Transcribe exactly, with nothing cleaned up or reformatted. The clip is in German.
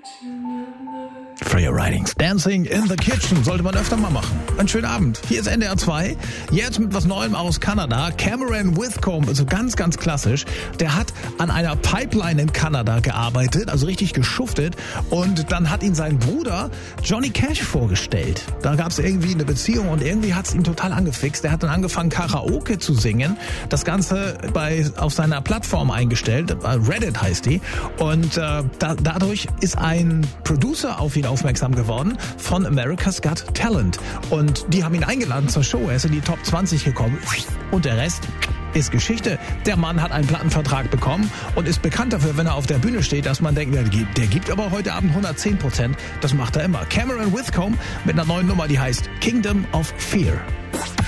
Freya Ridings Dancing in the Kitchen sollte man öfter mal machen. Einen schönen Abend. Hier ist N D R zwei. Jetzt mit was Neuem aus Kanada. Cameron Whitcomb, also ganz, ganz klassisch. Der hat an einer Pipeline in Kanada gearbeitet, also richtig geschuftet. Und dann hat ihn sein Bruder Johnny Cash vorgestellt. Da gab es irgendwie eine Beziehung und irgendwie hat es ihn total angefixt. Der hat dann angefangen, Karaoke zu singen. Das Ganze bei auf seiner Plattform eingestellt. Reddit heißt die. Und äh, da, dadurch ist ein Producer auf ihn aufmerksam geworden von America's Got Talent. Und die haben ihn eingeladen zur Show. Er ist in die Top zwanzig gekommen. Und der Rest ist Geschichte. Der Mann hat einen Plattenvertrag bekommen und ist bekannt dafür, wenn er auf der Bühne steht, dass man denkt, der gibt, der gibt aber heute Abend hundertzehn Prozent. Das macht er immer. Cameron Whitcomb mit einer neuen Nummer, die heißt Kingdom of Fear.